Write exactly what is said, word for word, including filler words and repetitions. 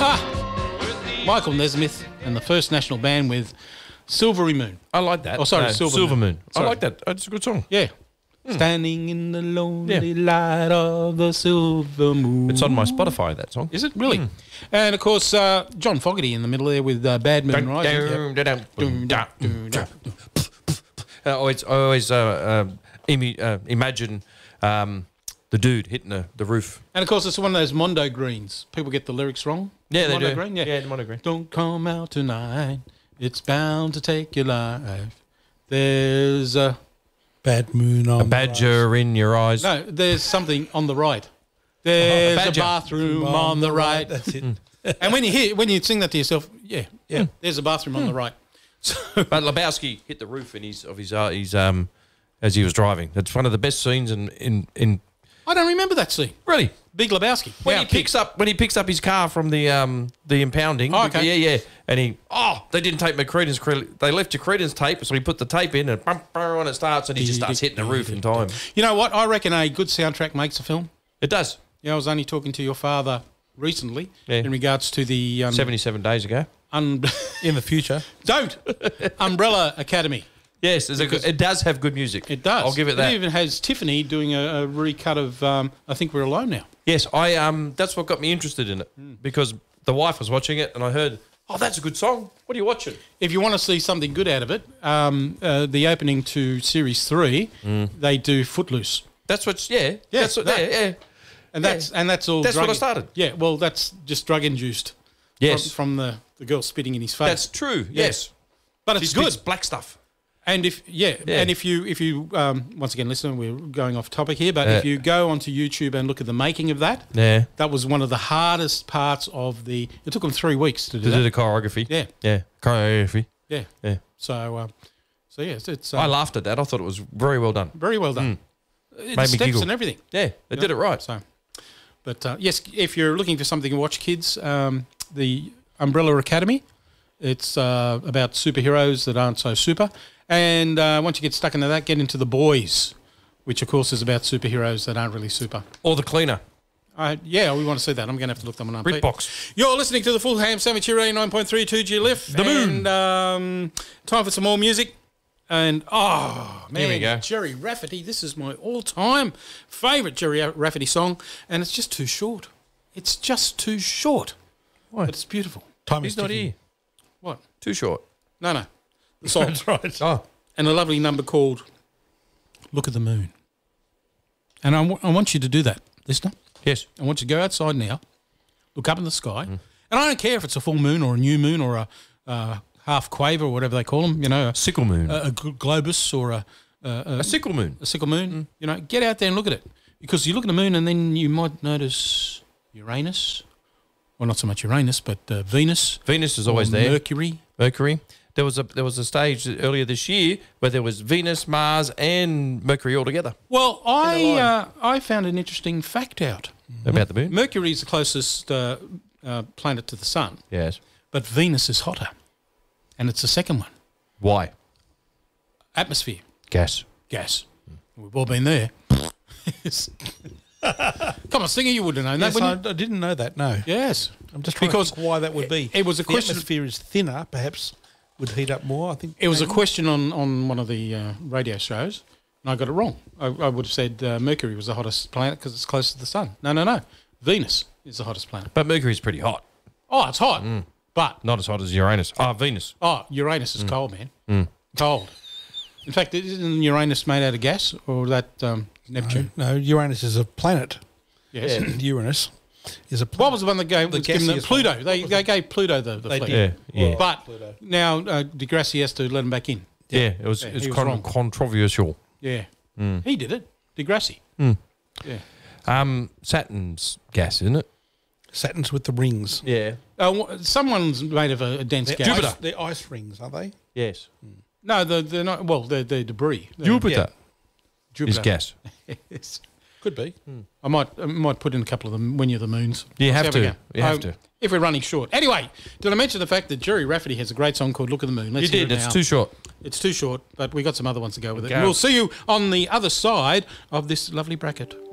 Ah, Michael Nesmith and the First National Band with Silvery Moon. I like that. Oh, sorry, No, Silver, Silver Moon. Moon. I Sorry. like that. It's a good song. Yeah. Standing in the lonely Yeah. light of the silver moon. It's on my Spotify, that song. Is it really? And of course, uh, John Fogerty in the middle there with uh, Bad Moon Rising. Yep. I always, I always uh, um, imi- uh, imagine um, the dude hitting the, the roof. And of course, it's one of those Mondo Greens. People get the lyrics wrong. Yeah, they Mondo do. Green, yeah. Yeah, the Mondo Green. Don't come out tonight. It's bound to take your life. There's a Bad moon on A badger in your eyes. no. There's something on the right. There's a badger. bathroom on the right. That's it. And when you hear, when you sing that to yourself, yeah, yeah. There's a bathroom on the right. So But Lebowski hit the roof in his of his uh, his um as he was driving. That's one of the best scenes in in, in I don't remember that scene. really. Big Lebowski. When Yeah, he picks up when he picks up his car from the um the impounding, Oh, okay. yeah, yeah, and he oh they didn't take my credence, they left your credence tape, so he put the tape in and bum, bum, and it starts, and he just starts hitting the roof in time. You know what? I reckon a good soundtrack makes a film. It does. Yeah, I was only talking to your father recently Yeah. in regards to the um, Seventy-seven days ago. un- In the future. don't Umbrella Academy. Yes, there's a good, it does have good music. It does. I'll give it that. It even has Tiffany doing a, a recut of um, I Think We're Alone Now. Yes, I um that's what got me interested in it because the wife was watching it and I heard, oh, that's a good song. What are you watching? If you want to see something good out of it, um, uh, the opening to series three, they do Footloose, That's what's yeah, Yeah, that's what that- yeah, yeah. and that's and that's all. That's what I drug- started. Yeah, well, that's just drug induced. Yes, from, from the, the girl spitting in his face. that's true. Yes, but she it's good. spits black stuff. And if yeah, Yeah. and if you if you um, once again listen, we're going off topic here, but Uh, if you go onto YouTube and look at the making of that, Yeah, that was one of the hardest parts of the. It took them three weeks to do to that. do the choreography. Yeah, yeah, choreography. yeah. Yeah, So, um, so yeah, it's, it's I um, laughed at that. I thought it was very well done. very well done. It Made me steps giggle. and everything. Yeah, they did it right. So, but uh, yes, if you're looking for something to watch, kids, um, the Umbrella Academy. It's uh, about superheroes that aren't so super. And uh, once you get stuck into that, get into The Boys, which, of course, is about superheroes that aren't really super. Or the cleaner, Uh, yeah, we want to see that. I'm going to have to look them up. BritBox. You're listening to the Full Ham Sandwich here, eighty-nine point three two G L F. The Moon. And um, time for some more music. And, oh, man, Here we go. Jerry Rafferty. This is my all-time favourite Jerry Rafferty song, and it's just too short. It's just too short. Why? But it's beautiful. Time He's is not ticking. here. What? Too short. No, no. The song. That's right. Oh, And a lovely number called Look at the Moon. And I, w- I want you to do that, listener. yes. I want you to go outside now, look up in the sky, and I don't care if it's a full moon or a new moon or a uh, half quaver or whatever they call them, you know, a, Sickle moon. a, a gl- globus or a, a, a, a sickle moon. a sickle moon. You know, get out there and look at it. Because you look at the moon and then you might notice Uranus. Well, not so much Uranus, but uh, Venus. Venus is always or there. Mercury. Mercury. There was a there was a stage earlier this year where there was Venus, Mars, and Mercury all together Well, I line. uh, I found an interesting fact out. about the moon. Mercury is the closest uh, uh, planet to the sun, Yes. but Venus is hotter, and it's the second one. Why? Atmosphere, Gas. gas. We've all been there. Come on, Stinger, you would have known Yes, that, I, wouldn't you? I didn't know that, no. Yes. I'm just trying Because to think why that would be. it was a If question- The atmosphere is thinner, perhaps would heat up more, I think. It was a maybe. question on, on one of the uh, radio shows, and I got it wrong. I, I would have said uh, Mercury was the hottest planet because it's close to the sun. No, no, no. Venus is the hottest planet. But Mercury's pretty hot. Oh, it's hot, but Not as hot as Uranus. Ah, Venus. oh, Uranus is cold, man. Cold. In fact, isn't Uranus made out of gas or that um, Neptune? No, Uranus is a planet. Yes. Uranus is a planet. What was the one that gave The was given the, gaseous Pluto? one. They, they gave Pluto the, the They fleet. did. Yeah, yeah. But Pluto. now uh, Degrassi has to let him back in. Yeah, it was Yeah, it's he was con- wrong. controversial. Yeah. He did it. Degrassi. Yeah. Um, Saturn's gas, isn't it? Saturns with the rings. Yeah. Uh, wh- someone's made of a, a dense They're gas. Ice, they're ice rings, are they? Yes. No, they're, they're not. Well, they're, they're debris. They're- Jupiter Jupiter. is gas. Yes. Could be. I might I might put in a couple of them when you're the moons. You Let's have a to. go. You have Um, to. If we're running short. Anyway, did I mention the fact that Jerry Rafferty has a great song called Look at the Moon? Let's You hear did. it It's now. too short. It's too short, but we got some other ones to go with it. Go. We'll see you on the other side of this lovely bracket.